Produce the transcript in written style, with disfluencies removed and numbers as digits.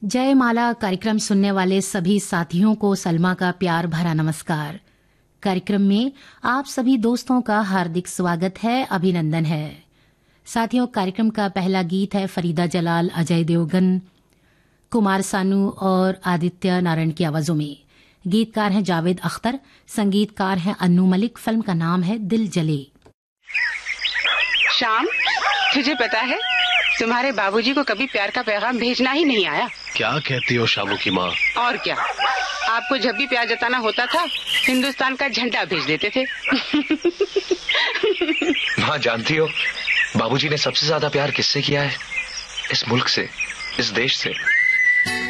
जयमाला कार्यक्रम सुनने वाले सभी साथियों को सलमा का प्यार भरा नमस्कार। कार्यक्रम में आप सभी दोस्तों का हार्दिक स्वागत है, अभिनंदन है। साथियों, कार्यक्रम का पहला गीत है फरीदा जलाल, अजय देवगन, कुमार सानू और आदित्य नारायण की आवाजों में। गीतकार हैं जावेद अख्तर, संगीतकार हैं अन्नू मलिक। फिल्म का नाम है दिल जले। शाम, तुझे पता है तुम्हारे बाबूजी को कभी प्यार का पैगाम भेजना ही नहीं आया। क्या कहती हो शामू की माँ? और क्या, आपको जब भी प्यार जताना होता था हिंदुस्तान का झंडा भेज देते थे। माँ जानती हो, बाबूजी ने सबसे ज्यादा प्यार किससे किया है? इस मुल्क से, इस देश से।